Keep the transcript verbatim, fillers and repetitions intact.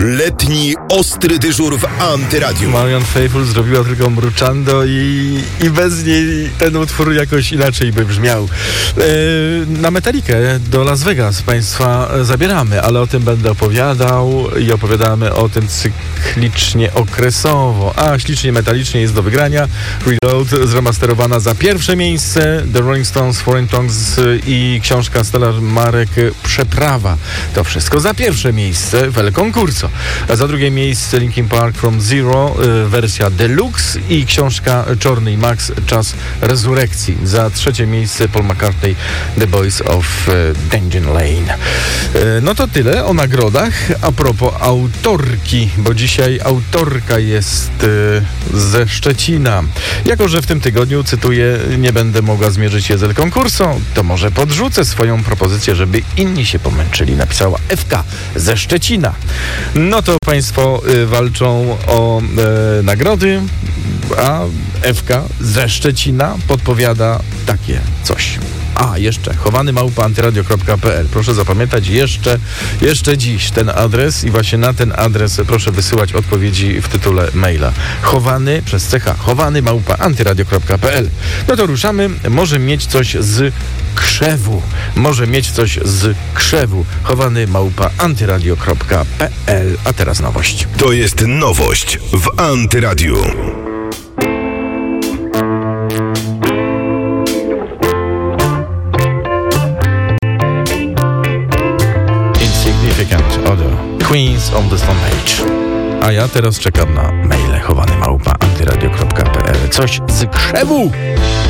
Letni ostry dyżur w Antyradiu. Marion Faithfull zrobiła tylko mruczando i, i bez niej ten utwór jakoś inaczej by brzmiał. E, na Metalikę do Las Vegas Państwa zabieramy, ale o tym będę opowiadał i opowiadamy o tym cyklicznie, okresowo. A ślicznie, metalicznie jest do wygrania. Reload zremasterowana za pierwsze miejsce. The Rolling Stones, Foreign Tongues i książka Stella Marek Przeprawa. To wszystko za pierwsze miejsce w El Concurso. A za drugie miejsce Linkin Park From Zero, y, wersja deluxe i książka Czorny i Max Czas Rezurekcji. Za trzecie miejsce Paul McCartney The Boys of y, Dungeon Lane. Y, no to tyle o nagrodach. A propos autorki, bo dzisiaj autorka jest y, ze Szczecina. Jako że w tym tygodniu, cytuję, nie będę mogła zmierzyć się z El Concurso, to może podrzucę swoją propozycję, żeby inni się pomęczyli. Napisała F K ze Szczecina. No to Państwo y, walczą o y, nagrody, a F K ze Szczecina podpowiada takie coś. A, jeszcze chowany małpa antyradio kropka p l. Proszę zapamiętać jeszcze, jeszcze dziś ten adres i właśnie na ten adres proszę wysyłać odpowiedzi w tytule maila. Chowany przez cecha chowany małpa antyradio kropka p l. No to ruszamy. Może mieć coś z krzewu. Może mieć coś z krzewu. Chowany małpa antyradio kropka p l. A teraz nowość. To jest nowość w Antyradiu. Insignificant Odor. Queens of the Stone Age. A ja teraz czekam na maile chowany małpa antyradio kropka p l. Coś z krzewu!